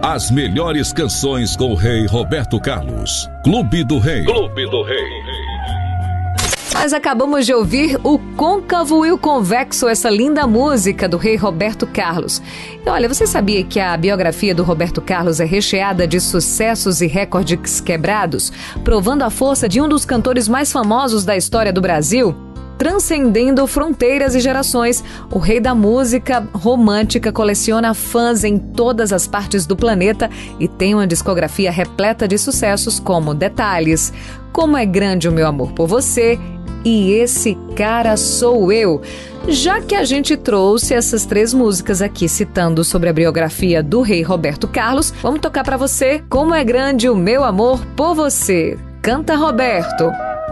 As melhores canções com o rei Roberto Carlos. Clube do Rei. Clube do Rei. Nós acabamos de ouvir o Côncavo e o Convexo, essa linda música do rei Roberto Carlos. E olha, você sabia que a biografia do Roberto Carlos é recheada de sucessos e recordes quebrados, provando a força de um dos cantores mais famosos da história do Brasil? Transcendendo fronteiras e gerações, o rei da música romântica coleciona fãs em todas as partes do planeta e tem uma discografia repleta de sucessos como Detalhes, Como é Grande o Meu Amor por Você e Esse Cara Sou Eu. Já que a gente trouxe essas 3 músicas aqui citando sobre a biografia do rei Roberto Carlos, vamos tocar pra você Como é Grande o Meu Amor por Você. Canta, Roberto!